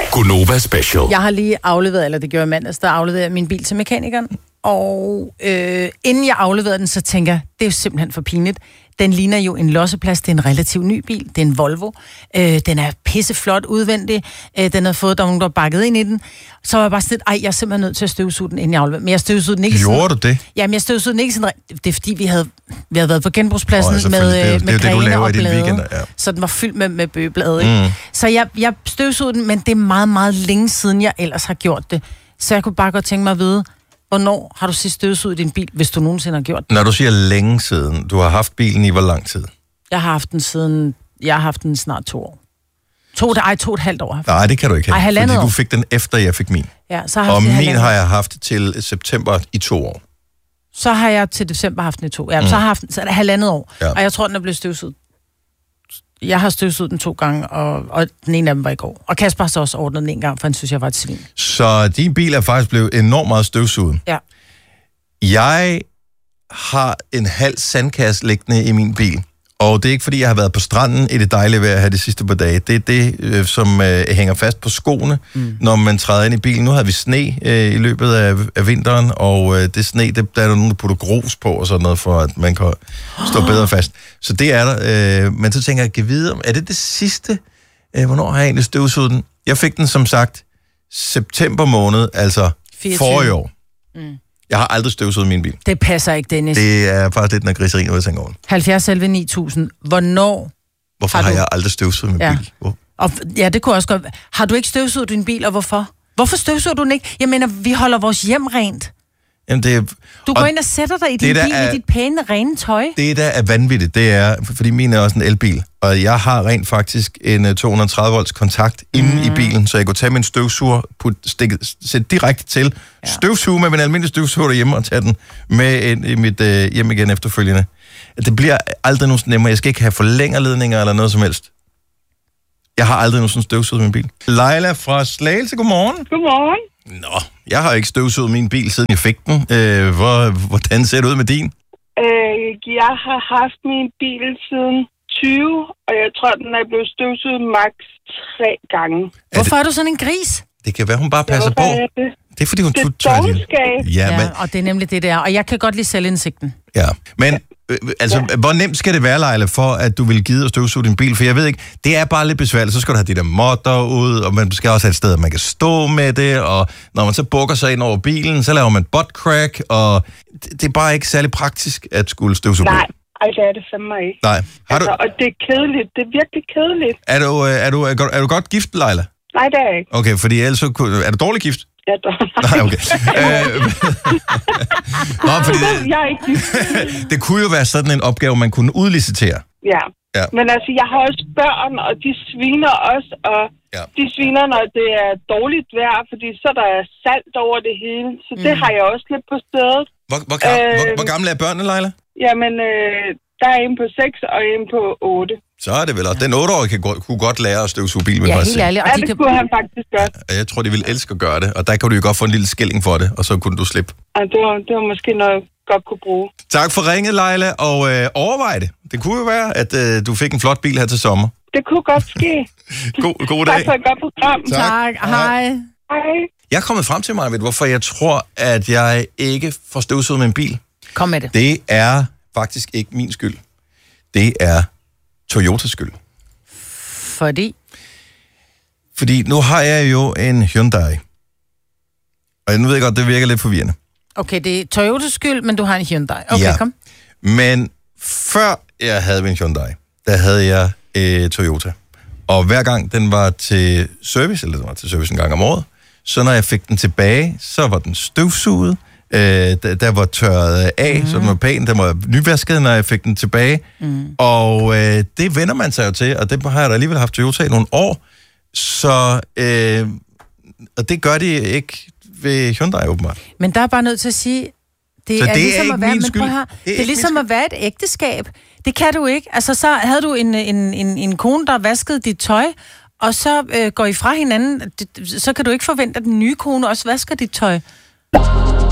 Gunova Special. Jeg har lige afleveret, eller det gjorde jeg mandags, der afleverede jeg min bil til mekanikeren. Og inden jeg afleverede den, så tænker jeg, det er jo simpelthen for pinligt. Den ligner jo en losseplads. Det er en relativt ny bil. Det er en Volvo. Den er pisseflot udvendig. Den har fået, der nogen, der har bakket ind i den. Så var jeg bare sådan, jeg er simpelthen nødt til at støvsuge den, inden jeg afleverede. Men jeg støvsugede den ikke. Gjorde du det? Jamen, jeg støvsugede den ikke sådan. Det er fordi, vi havde været på genbrugspladsen med det, du laver og i dine blade. weekender, ja. Så den var fyldt med bøgeblade. Ikke? Så jeg støvsugede den, men det er meget, meget længe siden, jeg ellers har gjort det. Så jeg kunne bare godt tænke mig at vide, hvornår har du sidst støvsuget din bil, hvis du nogensinde har gjort det? Når du siger længe siden, du har haft bilen i hvor lang tid? Jeg har haft den snart 2 år. 2,5 år. Nej, det kan du ikke have, fordi år. du fik den efter, jeg fik min. Ja, så har og min halvandet. har jeg haft til september i 2 år. Så har jeg til december haft den i 2. Ja, så har jeg haft den, så er det 1,5 år. Ja. Og jeg tror, den er blevet støvsuget. Jeg har støvsuget den 2 gange, og den ene af dem var i går. Og Kasper har så også ordnet den en gang, for han synes, jeg var et svin. Så din bil er faktisk blevet enormt meget støvsuget. Ja. Jeg har en halv sandkasse liggende i min bil. Og det er ikke, fordi jeg har været på stranden i det dejlige vejr her de sidste par dage. Det er det, som hænger fast på skoene, når man træder ind i bilen. Nu havde vi sne i løbet af vinteren, og det sne, der er der nogen, der putter grus på og sådan noget, for at man kan stå bedre fast. Så det er der. Men så tænker jeg, kan vide, er det sidste? Hvornår har jeg egentlig støvsuget den? Jeg fik den, som sagt, september måned, altså 24. forrige år. Jeg har aldrig støvsuget min bil. Det passer ikke, Dennis. Det er faktisk lidt noget griseri, når jeg tænker over det. 70 11 9000. Hvornår? Hvorfor har jeg aldrig støvsuget min bil? Og, ja, det kunne også godt. Har du ikke støvsuget din bil, og hvorfor? Hvorfor støvsuger du den ikke? Jeg mener, vi holder vores hjem rent. Jamen, Du går ind og sætter dig i din bil i dit pæne, rene tøj. Det, der er vanvittigt, det er, fordi min er også en elbil, og jeg har rent faktisk en 230 volts kontakt inde i bilen, så jeg kunne tage min støvsuger, sætte direkte til, støvsuge med min almindelige støvsuger derhjemme og tage den med ind i mit hjem igen efterfølgende. Det bliver aldrig nogensinde nemmere. Jeg skal ikke have forlængerledninger eller noget som helst. Jeg har aldrig nogensinde støvsuget min bil. Leila fra Slagelse, godmorgen. Godmorgen. Nå, jeg har ikke støvsuget min bil, siden jeg fik den. Hvordan ser det ud med din? Jeg har haft min bil siden 20, og jeg tror, den er blevet støvsuget maks 3 gange. Hvorfor er du sådan en gris? Det kan være, hun bare passer på. Det er fordi, hun tør det. Ja, og det er nemlig det der. Og jeg kan godt lide selvindsigten. Ja, men hvor nemt skal det være, Leila, for at du vil gide at støvsuge din bil? For jeg ved ikke, det er bare lidt besværligt. Så skal du have de der modder ud, og man skal også have et sted, man kan stå med det, og når man så bukker sig ind over bilen, så laver man butt crack, og det er bare ikke særlig praktisk at skulle støvsuge bil. Nej, det er det fandme ikke. Nej. Og det er kedeligt. Det er virkelig kedeligt. Er du godt gift, Leila? Nej, det er jeg ikke. Okay, fordi ellers er du dårlig gift? Ja, nej, okay. Nå, fordi jeg er ikke gift. det kunne jo være sådan en opgave, man kunne udlicitere. Ja. Men altså, jeg har også børn, og de sviner også, og de sviner, når det er dårligt vejr, fordi så der er salt over det hele. Så det har jeg også lidt på stedet. Hvor gamle er børnene, Leila? Jamen, der er en på 6 og en på 8. Så er det vel også. Den 8-årige kunne godt lære at støvsuge bil med helt ærligt. Ja, det kunne han faktisk godt. Jeg tror, de vil elske at gøre det, og der kan du jo godt få en lille skilling for det, og så kunne du slippe. Ja, det var måske noget, jeg godt kunne bruge. Tak for ringet, Leila, og overvej det. Det kunne jo være, at du fik en flot bil her til sommer. Det kunne godt ske. God dag. Tak for et godt program. Tak. Hej. Hej. Jeg er kommet frem til mig, hvorfor jeg tror, at jeg ikke får støvsuget min bil. Kom med det. Det er faktisk ikke min skyld. Det er Toyotas skyld. Fordi nu har jeg jo en Hyundai. Og nu ved jeg godt, det virker lidt forvirrende. Okay, det er Toyotas skyld, men du har en Hyundai. Okay, kom. Men før jeg havde min Hyundai, der havde jeg Toyota. Og hver gang den var til service, eller den var til service en gang om året, så når jeg fik den tilbage, så var den støvsuget. Der var tørret af, så den var pæn. Den var nyvasket, når jeg fik den tilbage. Og det vender man sig jo til, og det har jeg da alligevel haft Toyota i nogle år. Så og det gør de ikke ved Hyundai, åbenbart. Men der er bare nødt til at sige, det er ligesom at være, men prøv her, det er ligesom at være et ægteskab. Det kan du ikke. Altså, så havde du en kone, der vaskede dit tøj, og så går I fra hinanden, så kan du ikke forvente, at den nye kone også vasker dit tøj.